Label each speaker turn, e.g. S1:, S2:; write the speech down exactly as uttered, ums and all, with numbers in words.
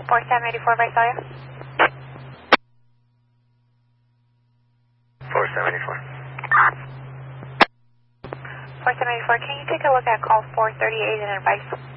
S1: four seven eight four, Visalia.
S2: four seven eight four.
S1: four seven eight four, can you take a look at call four thirty-eight and advice?